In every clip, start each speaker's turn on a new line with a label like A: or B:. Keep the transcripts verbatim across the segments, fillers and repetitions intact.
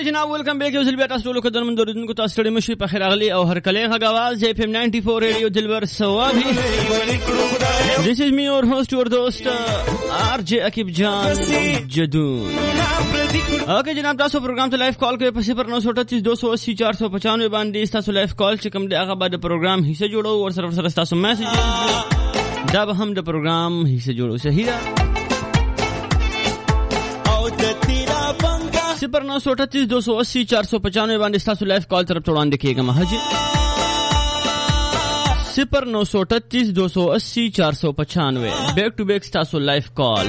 A: اوکے جناب ویلکم بیک یو زلبیا تاسو ټول کدن من درودن کو تاسو ټول مشي په خیر اغلی او هر کله غا आवाज اف ام نائنٹی فور ریڈیو دلبر سوابی. This is me your host your دوست آر جے عقیب جان جدون. اوکے جناب تاسو پروگرام ته لایو کال کوي په صفر نو سو اٹھتیس دو سو اسی چار سو پچانوے باندې تاسو لایو کال چې کوم دی هغه بعد پروگرام حصہ جوړو او سره سره تاسو میسج دا به هم د پروگرام حصہ جوړو. صحیح ده صفر نو سو اٹھتیس دو سو اسی چار سو پچانوے باندې تاسو لایو کال طرف وړاندې کیږم. حاجی صفر نو سو اٹھتیس دو سو اسی چار سو پچانوے بیک ٹو بیک تاسو لایو کال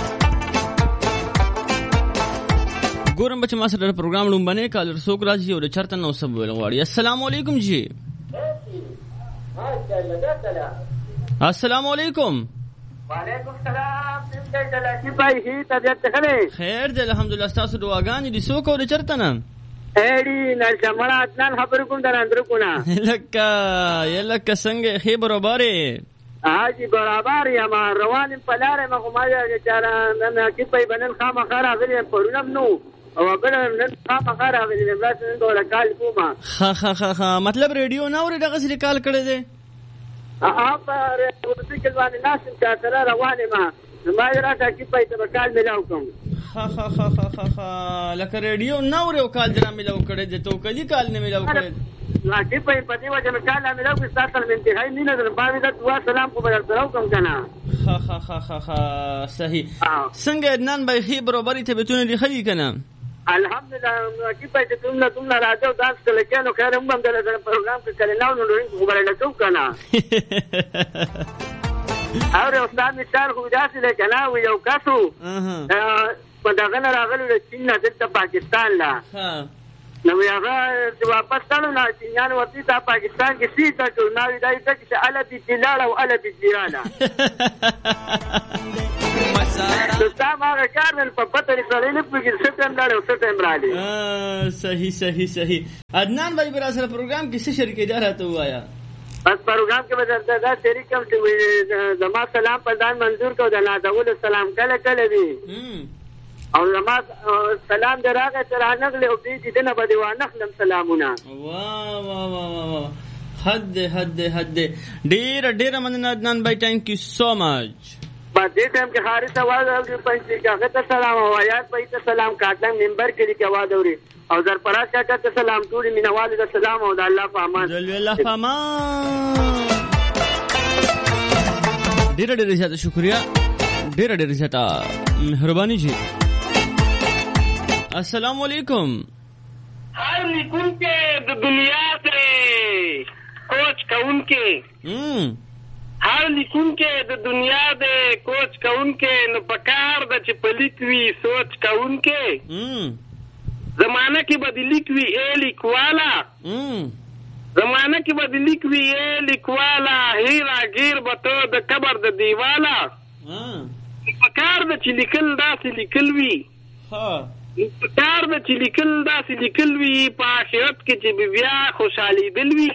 A: ګورم بچ ما سره پروگرام لوم باندې کال رسوک راځي او چرته نو سب ویل غواړي. السلام علیکم جی. السلام علیکم.
B: وعلیکم السلام. څنګه بھائی هی طبیعت څنګه
A: خیر دی الحمدلله. تاسو دعاګانې دي سو کو د چرته نه
B: اړي نرجمړه اتنان خبر کوم درندر کو نه
A: لکه یلکه څنګه خې برابرې
B: حاجی برابر یم روان په لارې ما کومه چې نه کې په بنن خامہ خراب غوړي پرونم نو او بل نن خامہ خراب غوړي بس نن ډول کال کومه
A: خا خا خا خا مطلب ریډیو نه اوري دغه سری کال کړی دی
B: ا پر ورته باندې ناس چې تر روانه ما ما راځه کې په ته کال ملاو کوم
A: خا خا خا خا خا خا لکه ریډیو نه اوري او کال درا ملاو کړی دی ته کلی کال نه ملاو کړی
B: لا کې په پدې وجه کال ملاو کې ساتل من انتهایی نه نظر باندې دا دعا سلام کو بدل درو کوم کنه
A: خا خا خا خا خا صحیح. څنګه عدنان بھائی خې برابرۍ ته بتونه دي خلی کنه
B: الحمدلله کې په دې تم نه تم نه راځو داس کله کینو خیر هم هم د پروګرام کې کله نو نو خبره لټو کنه اور استاد مثال خو داسې لکنه و یو کاسو په دغه نه راغلی د چین نه د پاکستان لا نو هغه چې واپس تلو نه چینیان ورته د پاکستان کې سیده ټول نو دای ته چې اله دي جلال او اله دي جیرانا دا ما کارن په پته لري نه پوهیږي سپتمبر او سپتمبر علي.
A: صحیح صحیح صحیح. عدنان بھائی برا سره پروگرام کې څه شریک دی راته وایا
B: بس پروگرام کې بدلته دا شریک کوم چې زما سلام پردان منظور کو د نادول السلام کله کله وی او زما سلام دراغه تر انغله او دې دې نه بده وانخلم سلامونه.
A: واه واه واه واه حد حد حد ډیر ډیر مننه عدنان بھائی ثانک یو سو مچ.
B: په دې ټیم کې خارج आवाज او پنځه کاغه ته سلام او آیات په ته سلام کاټلنګ منبر کې لیک आवाज اوري او در پراش کاټه ته سلام ټول مینوالو ته سلام او د الله په امان
A: جل الله په امان. ډیر ډیر زیات شکریا ډیر ډیر زیات مهرباني جی. السلام علیکم.
B: هر لیکون کې د دنیا ته کوچ کون کې هر لیکون کې د دنیا د کوچ کون کې نو پکار د چې پلیت وی سوچ کون کې زمانہ کې بدلی کوي ا لیکوالا زمانہ کې بدلی کوي ا لیکوالا هیرا غیر بتو د قبر د دیوالا پکار د چې لیکل داسې لیکل وی ها پکار د چې لیکل داسې لیکل وی په آخرت کې چې بیا خوشحالي دل وی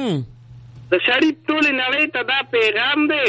B: د شریف ټول نړۍ ته دا پیغام دی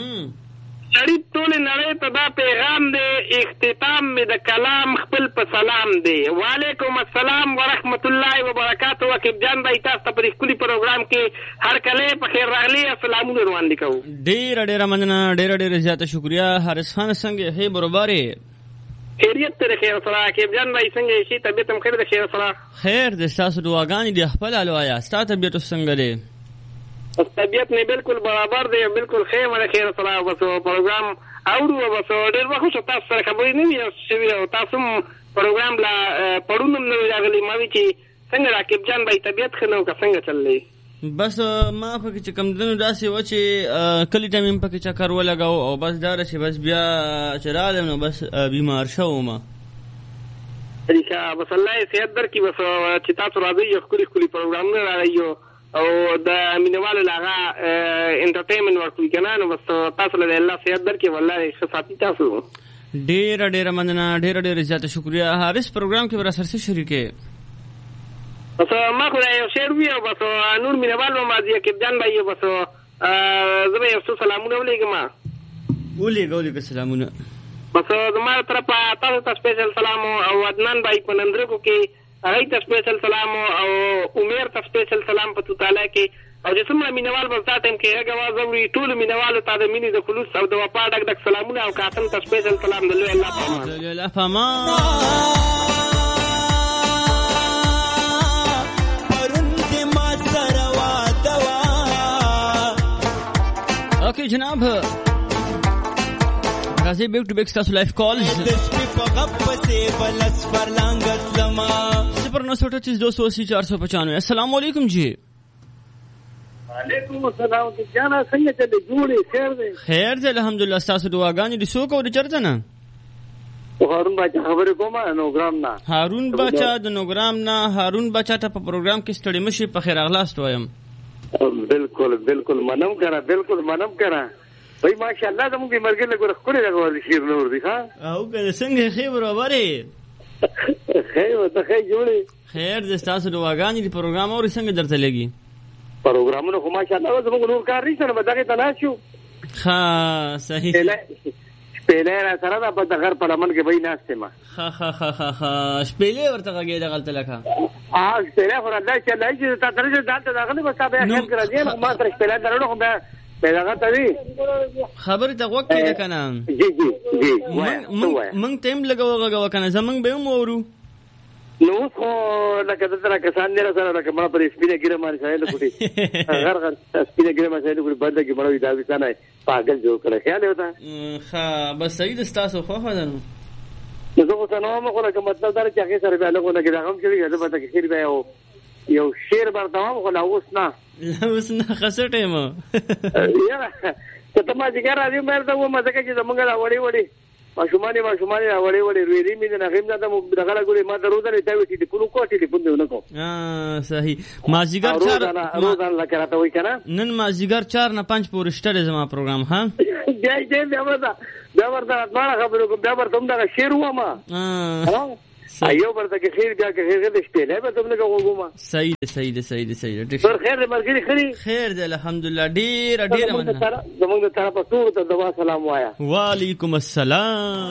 B: شریف ټول نړۍ ته دا پیغام دی اختتام می د کلام خپل په سلام دی. وعلیکم السلام ورحمت الله وبرکاتہ. وکیب جان بھائی تاسو ته په خپل پروګرام کې هر کله په خیر راغلی السلامونه روان لیکو.
A: ډیر ډیر مننه ډیر ډیر زیاته شکریا. حارث خان څنګه هي برابرې
B: خیریت ته خیر سره وکیب جان بھائی څنګه شي طبيعت هم خیر ده خیر سره
A: خیر د تاسو دعاګانې دی خپل الوایا ستاسو طبيعت څنګه دی؟
B: طبیعت نه بالکل برابر دی بالکل خیر ولا خیر سره وسو پروګرام اورو وسو ډیر وخت تاسو سره خبرې نه وي شوی او تاسو پروګرام لا پړونم نه راغلی ما وی چې څنګه راکب جان بھائی طبیعت خنو کا څنګه چللی
A: بس ما پکې چې کم دنو داسې و چې کلی ټایم پکې چکر ولګاو او بس دا چې بس بیا چرالم نو بس بیمار شوم.
B: طریقہ بس الله صحت درکې بس چې تاسو راځي یو خوري خوري پروګرام نه راځي او د مینوالو لاغه انټرټینمنت ورکوي کنه نو بس تاسو له الله صحت درکې والله ښه ساتي تاسو.
A: ډیر ډیر مننه ډیر ډیر زیات شکریا. حارث پروګرام کې ورسره سره شریکه
B: بس ما خو یو شعر وی او بس نور مینوالو مازی کې جان بھائی بس زه یو څه سلامونه ولېګم
A: ولېګ ولېګ سلامونه
B: بس زما طرفه تاسو ته سپیشل سلام او عدنان بھائی په نندرکو کې هغه ته سپیشل سلام او عمر ته سپیشل سلام په تو تعالی کې او چې څومره مینوال به ستا ټایم کې هغه आवाज اوري ټول مینوالو ته د مینې د خلوص او د وفا ډک ډک سلامونه او قاسم ته سپیشل سلام د لوی الله پامان
A: د لوی الله پامان اوکې جناب راځي بیک ټو بیک تاسو لایف کال صفر نو سو پچیس دو سو اسی چار سو پچانوے. السلام علیکم جی.
B: وعلیکم السلام. جانا څنګه ته جوړې خیر دی؟
A: خیر دی الحمدلله. تاسو دعاګانې دي څوک او چرته نه؟
B: هارون بچا خبرې کومه نوګرام نه.
A: هارون بچا د نوګرام نه. هارون بچا ته په پروګرام کې ستړي مشي په خیر اغلاست وایم.
B: بالکل بالکل منم کرا بالکل منم کرا بھائی ماشاءاللہ زموږ د مرګ له ګور خوري لګول شیر نور دی ها
A: او کنه څنګه خبر وره
B: خیر وته خیر جوړي
A: خیر د تاسو دعاګانې د پروګرام اور څنګه درته لګي
B: پروګرامونه خو ماشاءالله زموږ نور کار نشته به دغه تلاشو
A: ها صحیح
B: پهله را سره د په غر په لمن کې وای ناشته ما
A: ها ها ها ها شپېلې ورته غږی د غلط لکه
B: اه شپېلې خو راځي چې لای چې تا درځه دالته داغله بس تاسو خیر کړی دی ما تر شپېلې درنه خو به پیدا کوي
A: خبره ته وخت کې کنه
B: جی جی جی
A: مونږ تیم لګاو غو کنه زمونږ به مورو
B: نو خو لکه دغه کسان نه سره لکه ما پر سپینه ګیره باندې شاید کوټي غر غر سپینه ګیره باندې شاید کوټي بند کې مړوي دا وی کنه پاگل جوړ کړی خیال وتا
A: ها بس صحیح د تاسو خو خدانو
B: نو زه خو ته نو مخه لکه مطلب دا چې هغه سره به له کومه کې دا هم چې دا پته کې خیر به یو یو شیر ورته خو لا اوس نه
A: اوس نه خسټه ما
B: یا ته ما ذکر راځي مې دا و مزه کې زمونږ لا وړي وړي ماشومان ماشومان وړي وړي ریری مې نه غیم دا دغه ګوري ما درو درې ته وتی په کو ټی په دونه کو
A: اه صحیح ما ذکر چار
B: روزانه لا کراته وای کنه
A: نن ما ذکر چار نه پنځ پورې شته زما پروګرام ها
B: جای جای بیا ورته بیا ورته ما خبرو کوم بیا ورته دا شیر و ما ها ایو ورته کې خیر بیا کې خیر دې شته له به تم نه کومه
A: صحیح صحیح صحیح صحیح
B: پر خیر دې مرګري خري
A: خیر دې الحمدلله ډیر ډیر مننه
B: زمونږ ته طرفه ټول ته دوا سلام وایا
A: وعلیکم السلام.